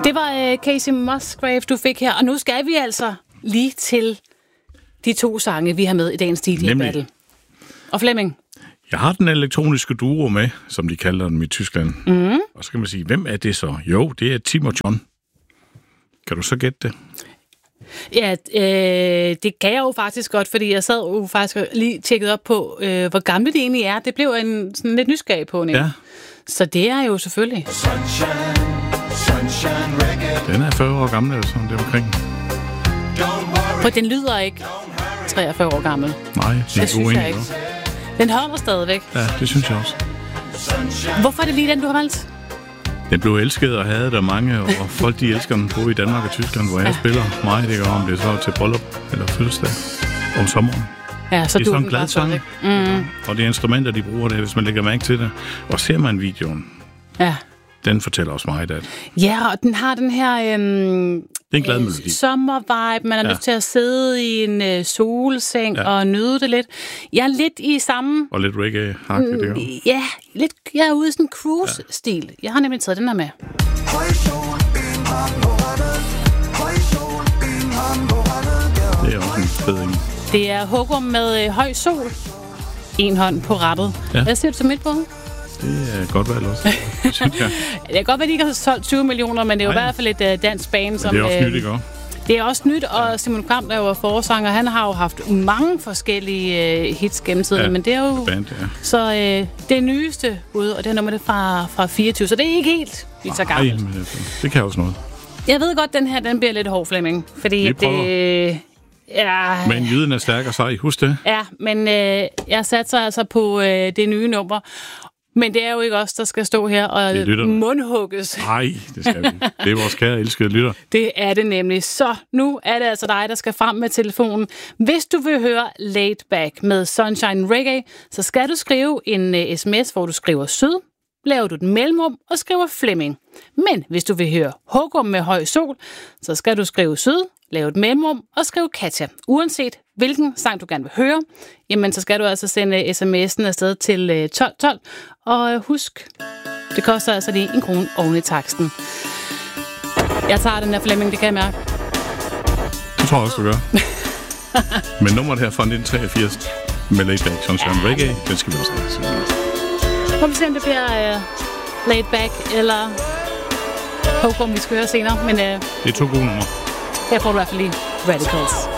Det var Kacey Musgraves, du fik her. Og nu skal vi altså lige til de 2 sange, vi har med i dagens DJ Battle. Og Flemming? Jeg har den elektroniske duo med, som de kalder dem i Tyskland. Mm. Og så kan man sige, hvem er det så? Jo, det er Tim og John. Kan du så gætte det? Ja, det kan jeg jo faktisk godt, fordi jeg sad jo faktisk lige tjekket op på, hvor gamle de egentlig er. Det blev en sådan lidt nysgerrig på, nemlig. Ja. Så det er jo selvfølgelig. Den er 40 år gammel, eller sådan det omkring. For den lyder ikke 43 år gammel. Nej, det synes jeg ikke. Den holder stadigvæk. Ja, det synes jeg også. Hvorfor er det lige den, du har valgt? Den blev elsket og hadet af mange, og folk de elsker den både i Danmark og Tyskland, hvor jeg spiller meget. Det gør om det så til bryllup eller fødselsdag om sommeren. Ja, så det er sådan en glad sang. Og det er instrumenter, de bruger det, hvis man lægger mærke til det. Og ser man videoen, den fortæller også meget af det. Ja, og den har den her det er en glad melodi. Sommervibe. Man har lyst til at sidde i en solseng og nyde det lidt. Jeg er lidt i samme... Og lidt reggae-hakket, det jo. Ja, lidt, jeg er ude i sådan en cruise-stil. Jeg har nemlig taget den her med. Det er også en fed en. Det er Hugum med Høj Sol. En hånd på rattet. Ja. Hvad siger du til mit på? Det er godt valgt også, synes jeg. Det kan godt være, at de ikke har solgt 20 millioner, men det er jo i hvert fald et dansk band, som... Det er også nyt, ikke? Det er også nyt, og Simon Kvam, der jo er forsanger, han har jo haft mange forskellige hits gennem tiden, men det er jo... Band, Så det nyeste ude, og det er nummer det fra 24, så det er ikke helt så gammelt. Nej, men det kan også noget. Jeg ved godt, den her den bliver lidt hård, Flemming, fordi det... Ja. Men jyden er stærk og sej, husk det. Ja, men jeg satser altså på det nye nummer. Men det er jo ikke os, der skal stå her og mundhugges. Nej, det skal vi. Det er vores kære elskede lytter. Det er det nemlig. Så nu er det altså dig, der skal frem med telefonen. Hvis du vil høre Laid Back med Sunshine Reggae, så skal du skrive en sms, hvor du skriver sød. Laver du et mellemrum og skriver Flemming. Men hvis du vil høre Hugum med Høj Sol, så skal du skrive sød, lave et mellemrum og skrive Katja. Uanset hvilken sang du gerne vil høre, jamen så skal du altså sende sms'en afsted til 1212. Og husk, det koster altså lige 1 krone oven i taksten. Jeg tager den der, Flemming, det kan jeg mærke. Det tror jeg også, du gør. Men nummeret her fra 1983 med Laid Back Sunshine Reggae, den skal vi også have. Må vi se, om det bliver Laid Back eller Hugum, vi skal høre senere. Men, det er 2 gode numre. Her får du i hvert fald lige Radicals.